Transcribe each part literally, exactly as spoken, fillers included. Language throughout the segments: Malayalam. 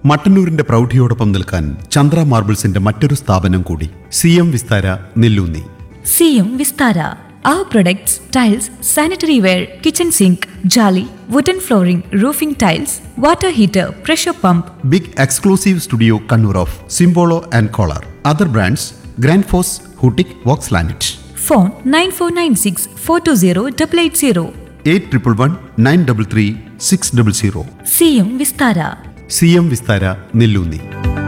മട്ടന്നൂരിന്റെ പ്രൗഢിയോടൊപ്പം നിൽക്കാൻ ചന്ദ്ര മാർബിൾസിന്റെ മറ്റൊരു സ്ഥാപനം കൂടി, C M Vistara Nelloonni. C M Vistara. Our products, tiles, sanitary ware, kitchen sink, jolly, wooden flooring, roofing tiles, water heater, pressure pump. Big exclusive studio Kannur of സിംബോളോ and collar. Other brands grand FOSS, ഹൂട്ടിക്, Woakes ലാനറ്റ്. Phone nine four nine six four two zero eight eight zero. Eight triple one nine double three six double zero. C M Vistara. C M Vistara Nelloonni.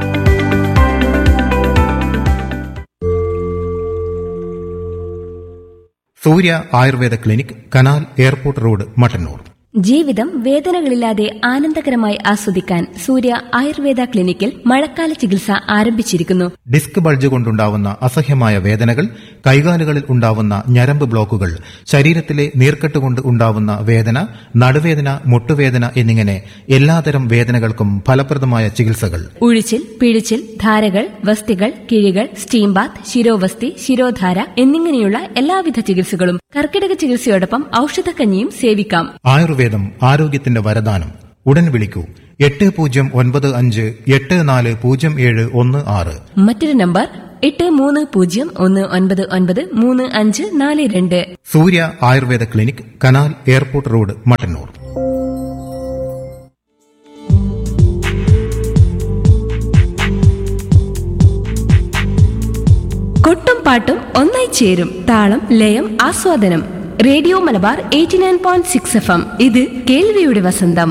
Surya Ayurveda clinic, canal airport road, Mattannur. ജീവിതം വേദനകളില്ലാതെ ആനന്ദകരമായി ആസ്വദിക്കാൻ സൂര്യ ആയുർവേദ ക്ലിനിക്കിൽ മഴക്കാല ചികിത്സ ആരംഭിച്ചിരിക്കുന്നു. ഡിസ്ക് ബൾജ് കൊണ്ടുണ്ടാവുന്ന അസഹ്യമായ വേദനകൾ, കൈകാലുകളിൽ ഉണ്ടാവുന്ന ഞരമ്പ് ബ്ലോക്കുകൾ, ശരീരത്തിലെ നീർക്കെട്ട് കൊണ്ട് ഉണ്ടാവുന്ന വേദന, നടുവേദന, മുട്ടുവേദന എന്നിങ്ങനെ എല്ലാതരം വേദനകൾക്കും ഫലപ്രദമായ ചികിത്സകൾ. ഉഴിച്ചിൽ, പിഴിച്ചിൽ, ധാരകൾ, വസ്തികൾ, കിഴികൾ, സ്റ്റീം ബാത്ത്, ശിരോവസ്തി, ശിരോധാര എന്നിങ്ങനെയുള്ള എല്ലാവിധ ചികിത്സകളും കർക്കിടക ചികിത്സയോടൊപ്പം ഔഷധക്കഞ്ഞിയും സേവിക്കാം. ആയുർവേദം ആരോഗ്യത്തിന്റെ വരദാനം. ഉടൻ വിളിക്കൂ എട്ട് പൂജ്യം ഒൻപത് അഞ്ച് എട്ട് നാല് പൂജ്യം ഏഴ് ഒന്ന് ആറ്. മറ്റൊരു നമ്പർ എട്ട് മൂന്ന് പൂജ്യം ഒന്ന് ഒൻപത് ഒൻപത് മൂന്ന് അഞ്ച് നാല് രണ്ട്. സൂര്യ Ayurveda clinic, canal airport road, Mattannur. കൊട്ടും പാട്ടും ഒന്നായി ചേരും താളം, ലയം, ആസ്വാദനം. Radio Malabar eighty nine point six F M. ഇത് കേൾവിയുടെ വസന്തം.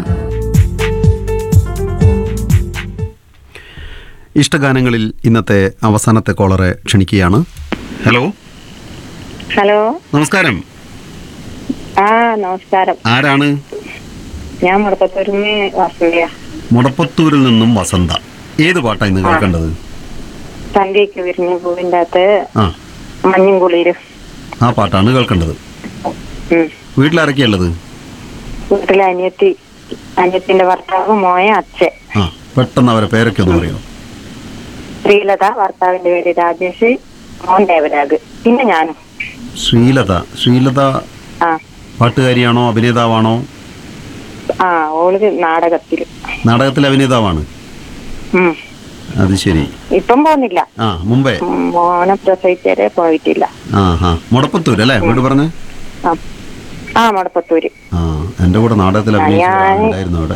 ഇഷ്ടഗാനങ്ങളിൽ ഇന്നത്തെ അവസാനത്തെ കോളറെ ക്ഷണിക്കുകയാണ്. ഹലോ ഹലോ, നമസ്കാരം. ആ നമസ്കാരം. ആരാണ്? ഞാൻ മുടപ്പത്തൂരിൽ നിന്ന് വസന്തയാ. മുടപ്പത്തൂരിൽ നിന്നും വസന്ത. ഏത് പാട്ടാ ഇന്ന് കേൾക്കേണ്ടത്? സന്ധ്യയ്ക്ക് വിരിഞ്ഞ പൂവിൻ്റെ അകത്ത് മഞ്ഞും കുളിരും. ആ പാട്ടാണ് കേൾക്കേണ്ടത്. വീട്ടിലാരൊക്കെയുള്ളത്? വീട്ടിലെ അനിയത്തി, അനിയത്തിന്റെ ഭർത്താവ്, മോയ, അച്ഛൻ. ആ, പെട്ടെന്ന് അവരെ പേരൊക്കെ ഒന്ന് പറയോ? ശ്രീലത, ഭർത്താവിന്റെ പേര് രാജേഷ്, മോൻ ദേവരാഗ്, പിന്നെ ഞാനും. ശ്രീലത. ശ്രീലത ആ പാട്ടുകാരിയാണോ അഭിനേതാവാണോ? ആ ഓള് നാടകത്തില് നാടകത്തിലെ അഭിനേതാവാണ്. അത് ശരി. ഇപ്പം പോകുന്നില്ല. ആ, മുമ്പേ മോനെ പ്രസവിച്ചേ പോയിട്ടില്ല. ആ ഹാ മുടപ്പത്തൂര് അല്ലേ വീട് പറഞ്ഞേ? ആ മുടപ്പത്തൂര്. ആ, എന്റെ കൂടെ നാടകത്തിൽ അഭിനയിച്ചിരുന്നു അവിടെ.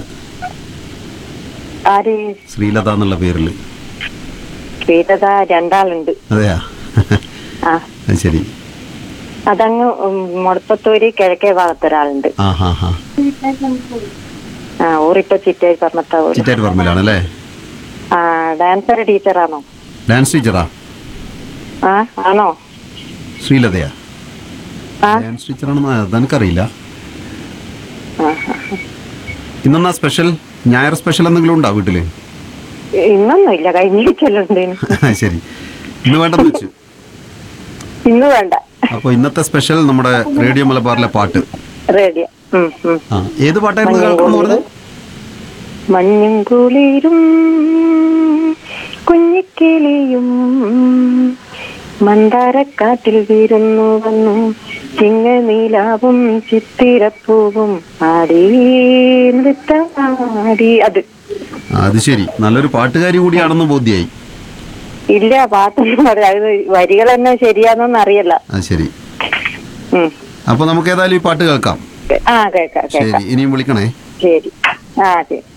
ആര്? ശ്രീലത എന്നുള്ള പേരില്. ശ്രീലത രണ്ടാളുണ്ട്. അതെയാ? ആ ശരി. അതങ്ങ് മുടപ്പത്തൂര് കിഴക്കേ ഭാഗത്തൊരാളുണ്ട്. ആ ഹാ ഹാ. ആ ഊറിപ്പോ ചിറ്റേരി പറമ്പത്താ. ചിറ്റേരി പറമ്പിലാണല്ലേ? ആ ഡാൻസർ ടീച്ചറാണോ? Dance teacher? ആ ആണോ? ശ്രീലതയാ? ഡാൻസ് ടീച്ചറാണെന്ന് അതെനിക്കറിയില്ല. ഇന്നെന്നാ സ്പെഷ്യൽ? ഞായർ സ്പെഷ്യൽ എന്തെങ്കിലും ഉണ്ടോ വീട്ടില്? ഇന്നൊന്നും ഇല്ല, കഴിഞ്ഞിരിക്കലുണ്ട്. ശരി, ഇന്ന് വേണ്ടെന്ന് വെച്ചു. ഇന്ന് വേണ്ട. അപ്പൊ ഇന്നത്തെ സ്പെഷ്യൽ നമ്മുടെ റേഡിയോ മലബാറിലെ പാട്ട്. റേഡിയോ. ഏത് പാട്ടായിരുന്നു കേൾക്കണം പറഞ്ഞത്? മഞ്ഞും കുളിരും കുഞ്ഞിക്കിളിയും മന്ദാരക്കാറ്റിൽ വീരുന്നു വന്നു ചിങ്ങനീലാവും ചിത്തിരപ്പൂവും ആടി നൃത്തമാടി. അത് അത് ശരി, നല്ലൊരു പാട്ടുകാരി കൂടിയാണെന്ന് ബോധ്യായി. ഇല്ല, പാട്ടൊന്നും പറയാം, വരികൾ തന്നെ ശരിയാന്നൊന്നും അറിയില്ല. അത് ശരി. അപ്പൊ നമുക്ക് ഏതായാലും ഈ പാട്ട് കേൾക്കാം. ആ കേൾക്കാം കേൾക്കാം. ശരി, ഇനിയും വിളിക്കണേ. ശരി. ആ ശരി.